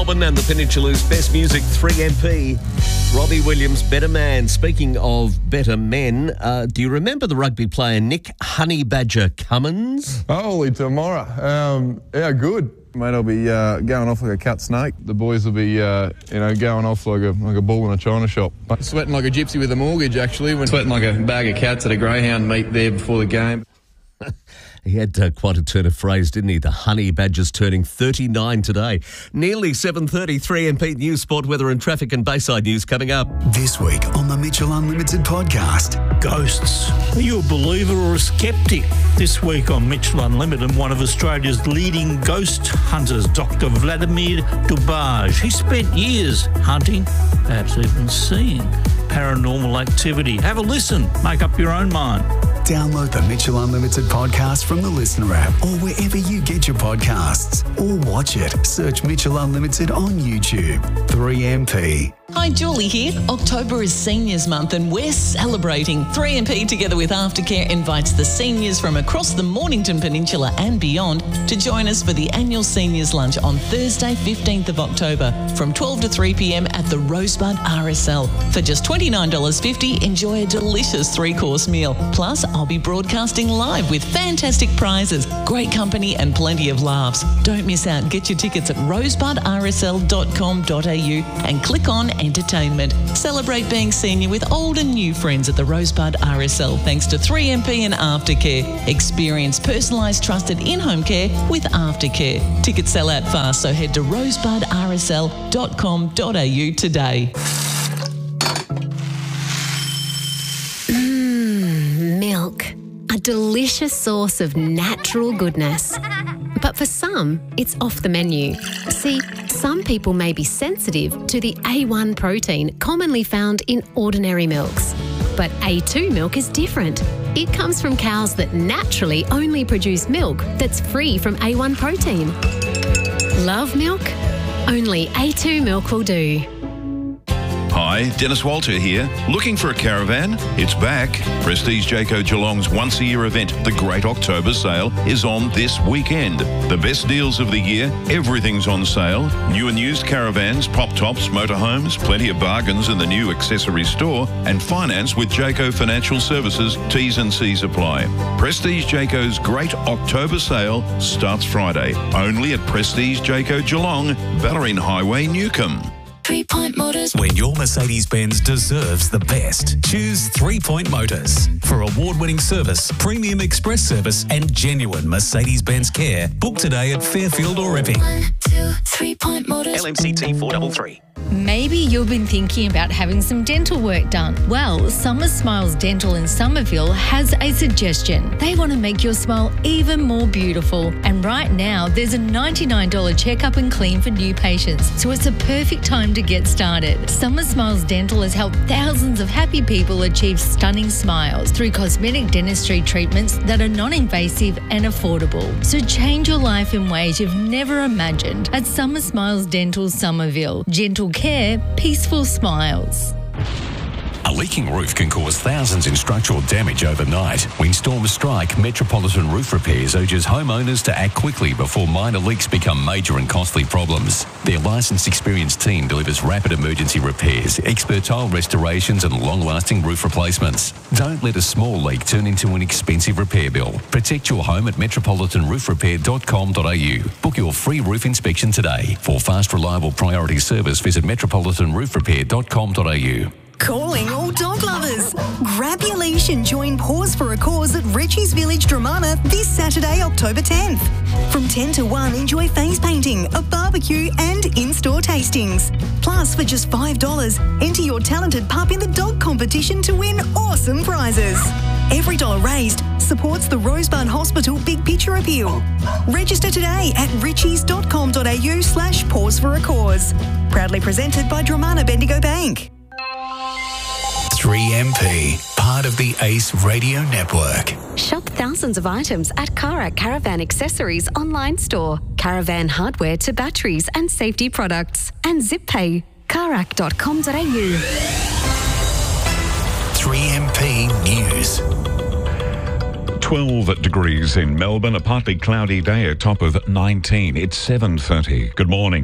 Melbourne and the Peninsula's best music, 3MP. Robbie Williams, Better Man. Speaking of better men, do you remember the rugby player Nick Honey Badger Cummins? Holy tomorrow. Yeah, good. Mate, I'll be going off like a cut snake. The boys will be, going off like a ball in a china shop. Sweating like a gypsy with a mortgage, actually. Sweating like a bag of cats at a greyhound meet there before the game. He had quite a turn of phrase, didn't he? The Honey Badger's turning 39 today. Nearly 7:30, 3MP News, Sport, Weather and Traffic and Bayside News coming up. This week on the Mitchell Unlimited podcast. Ghosts. Are you a believer or a skeptic? This week on Mitchell Unlimited, one of Australia's leading ghost hunters, Dr. Vladimir Dubaj. He spent years hunting, perhaps even seeing paranormal activity. Have a listen. Make up your own mind. Download the Mitchell Unlimited podcast from the Listener app or wherever you get your podcasts. Or watch it. Search Mitchell Unlimited on YouTube. 3MP. Hi, Julie here. October is Seniors Month and we're celebrating. 3MP together with Aftercare invites the seniors from across the Mornington Peninsula and beyond to join us for the annual Seniors Lunch on Thursday, 15th of October from 12 to 3 p.m. at the Rosebud RSL. For just $29.50, enjoy a delicious 3-course meal. Plus, I'll be broadcasting live with fantastic prizes, great company and plenty of laughs. Don't miss out. Get your tickets at rosebudrsl.com.au and click on Entertainment. Celebrate being senior with old and new friends at the Rosebud RSL thanks to 3MP and Aftercare. Experience personalised, trusted in-home care with Aftercare. Tickets sell out fast, so head to rosebudrsl.com.au today. Milk. A delicious source of natural goodness. But for some, it's off the menu. See, some people may be sensitive to the A1 protein commonly found in ordinary milks. But A2 milk is different. It comes from cows that naturally only produce milk that's free from A1 protein. Love milk? Only A2 milk will do. Hi, Dennis Walter here. Looking for a caravan? It's back. Prestige Jayco Geelong's once-a-year event, the Great October Sale, is on this weekend. The best deals of the year, everything's on sale. New and used caravans, pop-tops, motorhomes, plenty of bargains in the new accessory store, and finance with Jayco Financial Services. T's and C's apply. Prestige Jayco's Great October Sale starts Friday, only at Prestige Jayco Geelong, Ballerine Highway, Newcombe. 3 Point Motors. When your Mercedes-Benz deserves the best, choose 3 Point Motors. For award-winning service, premium express service and genuine Mercedes-Benz care, book today at Fairfield or Epping. 1, 2, 3 Point Motors. LMCT 433. Maybe you've been thinking about having some dental work done. Well, Summer Smiles Dental in Somerville has a suggestion. They want to make your smile even more beautiful. And right now, there's a $99 checkup and clean for new patients. So it's a perfect time to get started. Summer Smiles Dental has helped thousands of happy people achieve stunning smiles through cosmetic dentistry treatments that are non-invasive and affordable. So change your life in ways you've never imagined at Summer Smiles Dental Somerville. Gentle care, peaceful smiles. A leaking roof can cause thousands in structural damage overnight. When storms strike, Metropolitan Roof Repairs urges homeowners to act quickly before minor leaks become major and costly problems. Their licensed, experienced team delivers rapid emergency repairs, expert tile restorations and long-lasting roof replacements. Don't let a small leak turn into an expensive repair bill. Protect your home at metropolitanroofrepair.com.au. Book your free roof inspection today. For fast, reliable priority service, visit metropolitanroofrepair.com.au. Calling all dog lovers. Grab your leash and join Paws for a Cause at Ritchie's Village, Dromana this Saturday, October 10th. From 10 to 1, enjoy face painting, a barbecue and in-store tastings. Plus, for just $5, enter your talented pup in the dog competition to win awesome prizes. Every dollar raised supports the Rosebud Hospital Big Picture Appeal. Register today at richies.com.au/Paws for a Cause. Proudly presented by Dromana Bendigo Bank. 3MP, part of the Ace Radio Network. Shop thousands of items at Karak Caravan Accessories online store. Caravan hardware to batteries and safety products. And ZipPay. Karak.com.au. 3MP News. 12 degrees in Melbourne, a partly cloudy day, a top of 19. It's 7:30. Good morning.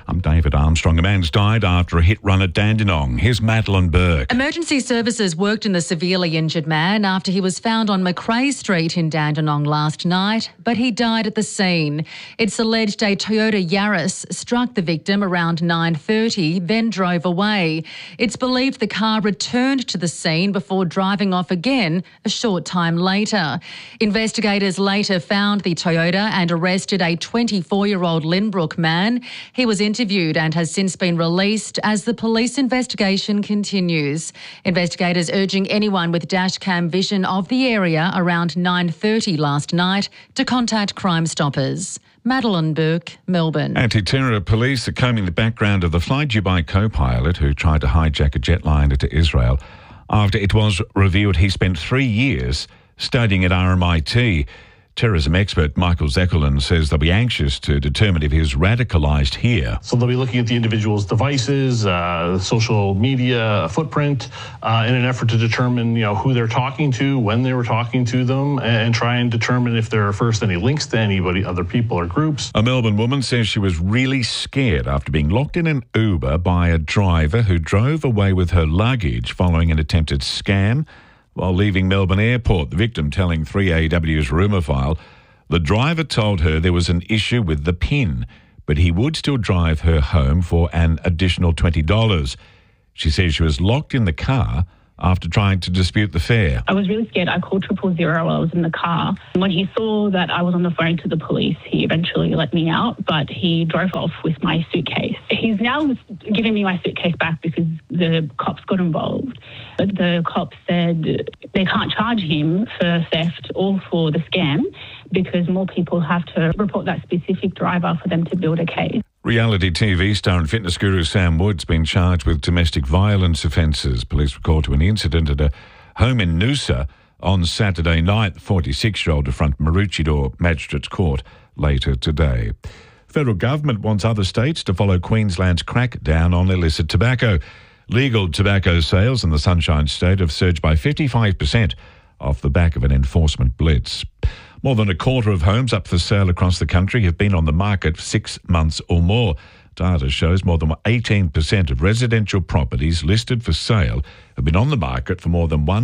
I'm David Armstrong. A man's died after a hit run at Dandenong. Here's Madeline Burke. Emergency services worked in the severely injured man after he was found on Macrae Street in Dandenong last night, but he died at the scene. It's alleged a Toyota Yaris struck the victim around 9:30, then drove away. It's believed the car returned to the scene before driving off again a short time later. Investigators later found the Toyota and arrested a 24-year-old Lynbrook man. He was interviewed and has since been released as the police investigation continues. Investigators urging anyone with dashcam vision of the area around 9:30 last night to contact Crime Stoppers. Madeline Burke, Melbourne. Anti-terror police are combing the background of the Fly Dubai co-pilot who tried to hijack a jetliner to Israel after it was revealed he spent 3 years studying at RMIT. Terrorism expert Michael Zekulin says they'll be anxious to determine if he is radicalised here. So they'll be looking at the individual's devices, social media footprint, in an effort to determine, who they're talking to, when they were talking to them, and try and determine if there are first any links to anybody, other people or groups. A Melbourne woman says she was really scared after being locked in an Uber by a driver who drove away with her luggage following an attempted scam. While leaving Melbourne Airport, the victim telling 3AW's rumour file, the driver told her there was an issue with the PIN, but he would still drive her home for an additional $20. She says she was locked in the car after trying to dispute the fare. I was really scared. I called 000 while I was in the car. When he saw that I was on the phone to the police, he eventually let me out, but he drove off with my suitcase. He's now giving me my suitcase back because the cops got involved. But the cops said they can't charge him for theft or for the scam because more people have to report that specific driver for them to build a case. Reality TV star and fitness guru Sam Wood's been charged with domestic violence offences. Police were called to an incident at a home in Noosa on Saturday night. The 46-year-old to front Maroochydore Magistrates Court later today. Federal government wants other states to follow Queensland's crackdown on illicit tobacco. Legal tobacco sales in the Sunshine State have surged by 55% off the back of an enforcement blitz. More than a quarter of homes up for sale across the country have been on the market for 6 months or more. Data shows more than 18% of residential properties listed for sale have been on the market for more than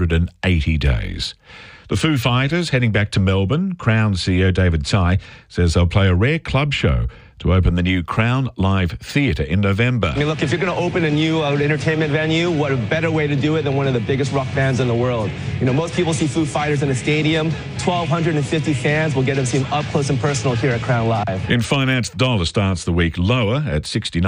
180 days. The Foo Fighters heading back to Melbourne. Crown CEO David Tsai says they'll play a rare club show to open the new Crown Live Theatre in November. I mean, look, if you're going to open a new entertainment venue, what a better way to do it than one of the biggest rock bands in the world. Most people see Foo Fighters in a stadium. 1,250 fans will get to see them up close and personal here at Crown Live. In finance, the dollar starts the week lower at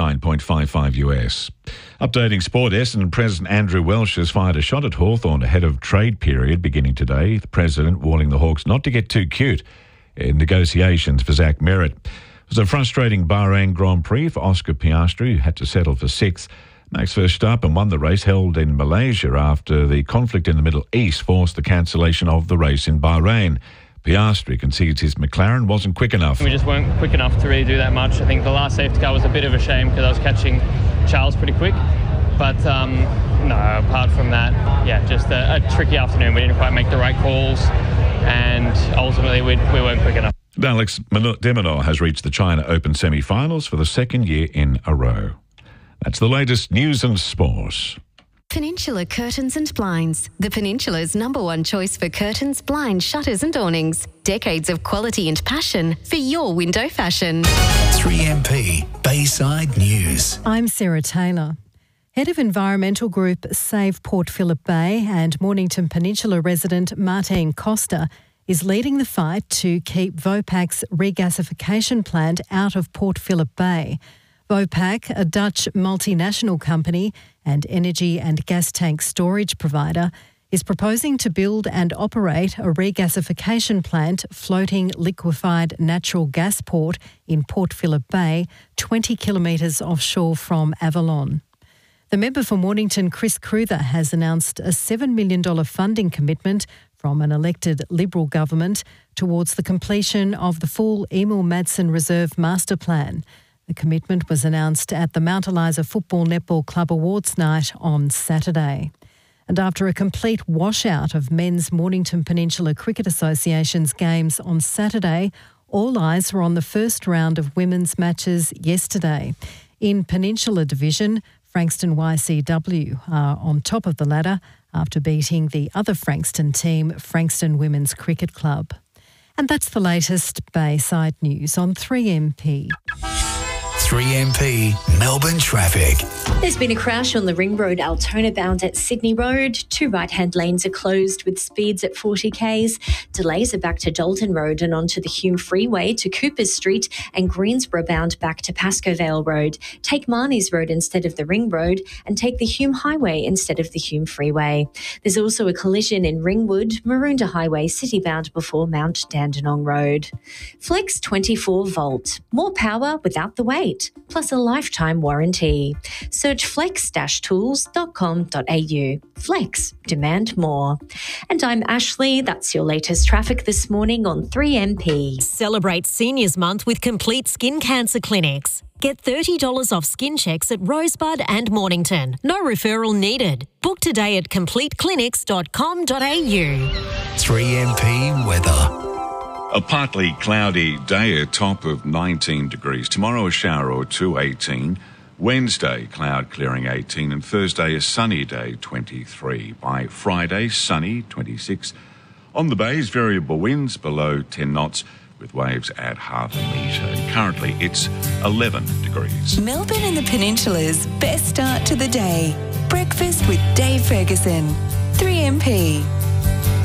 69.55 US. Updating sport, Essendon President Andrew Welsh has fired a shot at Hawthorn ahead of trade period beginning today. The President warning the Hawks not to get too cute in negotiations for Zach Merritt. It was a frustrating Bahrain Grand Prix for Oscar Piastri, who had to settle for sixth. Max Verstappen won the race held in Malaysia after the conflict in the Middle East forced the cancellation of the race in Bahrain. Piastri concedes his McLaren wasn't quick enough. We just weren't quick enough to really do that much. I think the last safety car was a bit of a shame because I was catching Charles pretty quick. But no, apart from that, just a tricky afternoon. We didn't quite make the right calls and ultimately we weren't quick enough. Alex de Minaur has reached the China Open semi-finals for the second year in a row. That's the latest news and sport. Peninsula Curtains and Blinds, the Peninsula's #1 choice for curtains, blinds, shutters and awnings. Decades of quality and passion for your window fashion. 3MP Bayside News. I'm Sarah Taylor. Head of environmental group Save Port Phillip Bay and Mornington Peninsula resident Martine Costa is leading the fight to keep Vopak's regasification plant out of Port Phillip Bay. Vopak, a Dutch multinational company and energy and gas tank storage provider, is proposing to build and operate a regasification plant floating liquefied natural gas port in Port Phillip Bay, 20 kilometres offshore from Avalon. The member for Mornington, Chris Cruther, has announced a $7 million funding commitment from an elected Liberal government towards the completion of the full Emil Madsen Reserve Master Plan. The commitment was announced at the Mount Eliza Football Netball Club Awards Night on Saturday. And after a complete washout of men's Mornington Peninsula Cricket Association's games on Saturday, All eyes were on the first round of women's matches yesterday. In Peninsula Division, Frankston YCW are on top of the ladder after beating the other Frankston team, Frankston Women's Cricket Club. And that's the latest Bayside news on 3MP. 3MP Melbourne traffic. There's been a crash on the Ring Road Altona bound at Sydney Road. 2 right-hand lanes are closed with speeds at 40 k's. Delays are back to Dalton Road and onto the Hume Freeway to Coopers Street, and Greensborough bound back to Pascoe Vale Road. Take Marnie's Road instead of the Ring Road and take the Hume Highway instead of the Hume Freeway. There's also a collision in Ringwood, Maroondah Highway city bound before Mount Dandenong Road. Flex 24 volt. More power without the weight, plus a lifetime warranty. Search flex-tools.com.au. Flex, demand more. And I'm Ashley. That's your latest traffic this morning on 3MP. Celebrate Seniors Month with Complete Skin Cancer Clinics. Get $30 off skin checks at Rosebud and Mornington. No referral needed. Book today at completeclinics.com.au. 3MP weather. A partly cloudy day, a top of 19 degrees. Tomorrow a shower or two, 18. Wednesday, cloud clearing, 18. And Thursday, a sunny day, 23. By Friday, sunny, 26. On the bays, variable winds below 10 knots with waves at half a metre. And currently, it's 11 degrees. Melbourne and the Peninsula's best start to the day. Breakfast with Dave Ferguson. 3MP.